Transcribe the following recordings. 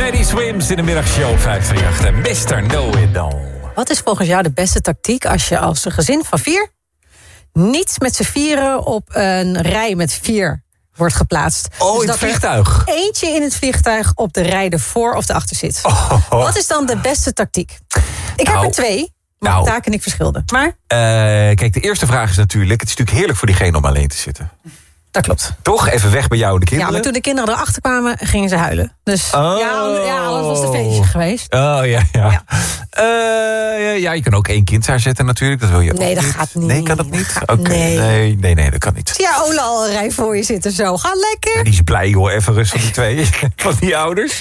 Teddy Swims in de middagshow 538 en Mr. Know It All. Wat is volgens jou de beste tactiek als je als een gezin van 4... niet met z'n vieren op een rij met 4 wordt geplaatst? Oh, dus in het vliegtuig? Eentje in het vliegtuig op de rij ervoor of de achter zit. Wat is dan de beste tactiek? Ik heb er 2, maar Taak en ik verschilden. Maar? Kijk, de eerste vraag is natuurlijk... het is natuurlijk heerlijk voor diegene om alleen te zitten. Dat klopt. Toch? Even weg bij jou en de kinderen. Ja, maar toen de kinderen erachter kwamen, gingen ze huilen. Dus dat was een feestje geweest. Oh, ja. Ja, je kan ook 1 kind daar zetten natuurlijk. Dat wil je nee, ook dat niet. gaat niet. Nee, kan dat niet? Oké. Nee. Nee, dat kan niet. Zie je Ola al een rij voor je zitten zo? Ga lekker. Ja, die is blij hoor, even rustig die 2 van die ouders.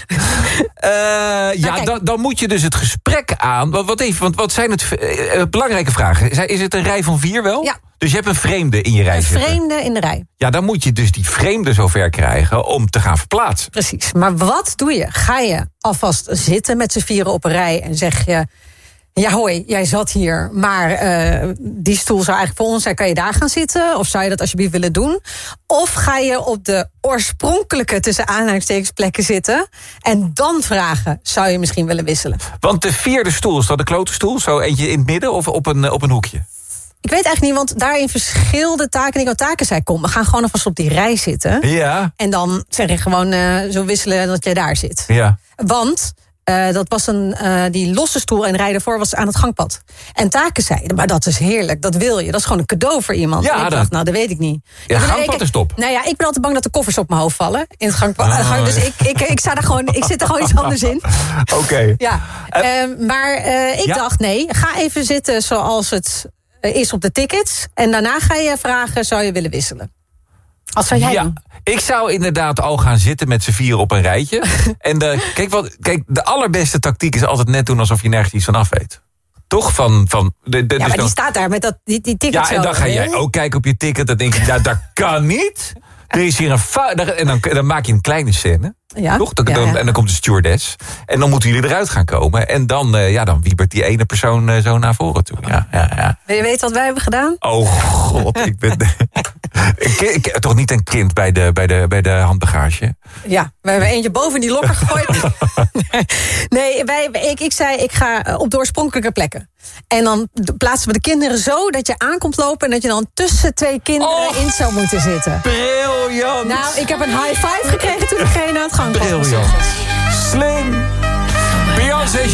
Dan moet je dus het gesprek aan. Wat zijn het belangrijke vragen? Is het een rij van 4 wel? Ja. Dus je hebt een vreemde in je rij zitten. Een vreemde in de rij. Ja, dan moet je dus die vreemde zover krijgen om te gaan verplaatsen. Precies. Maar wat doe je? Ga je alvast zitten met z'n 4 op een rij en zeg je... ja, hoi, jij zat hier, maar die stoel zou eigenlijk voor ons zijn. Kan je daar gaan zitten? Of zou je dat alsjeblieft willen doen? Of ga je op de oorspronkelijke tussen aanhalingstekens plekken zitten... en dan vragen, zou je misschien willen wisselen? Want de 4e stoel, is dat de klote stoel? Zo eentje in het midden of op een hoekje? Ik weet eigenlijk niet, want daarin verschilde Taken. En ik Taken zei, kom, we gaan gewoon alvast op die rij zitten. Ja. En dan zeg je gewoon zo wisselen dat jij daar zit. Ja. Want dat was die losse stoel en rij ervoor was aan het gangpad. En Taken zei, maar dat is heerlijk, dat wil je. Dat is gewoon een cadeau voor iemand. Ja, en ik dacht, dat weet ik niet. Ja, gangpad is top. Nou ja, ik ben altijd bang dat de koffers op mijn hoofd vallen. In het gangpad. Dus ik sta daar gewoon, ik zit er gewoon iets anders in. Oké. Ja. Ik dacht, nee, ga even zitten zoals het... is op de tickets. En daarna ga je vragen, zou je willen wisselen? Wat zou jij doen? Ik zou inderdaad al gaan zitten met z'n 4 op een rijtje. En kijk, de allerbeste tactiek is altijd net doen alsof je nergens iets van af weet. Toch? Maar die staat daar met die ticket. Ja, en dan ga jij ook kijken op je ticket. Dan denk je, nou, dat kan niet. Er is hier een fout. En dan maak je een kleine scène. Ja, toch? En dan komt de stewardess. En dan moeten jullie eruit gaan komen. En dan wiebert die ene persoon zo naar voren toe. Ja. Wil je weten wat wij hebben gedaan? Oh god, ik ben... toch niet een kind bij de handbagage? Ja, we hebben eentje boven die lokker gegooid. Nee, ik zei, ik ga op de oorspronkelijke plekken. En dan plaatsen we de kinderen zo dat je aankomt lopen... en dat je dan tussen 2 kinderen in zou moeten zitten. Briljant! Nou, ik heb een high five gekregen toen degene aan het gangpad was. Briljant. Slim! Beyoncé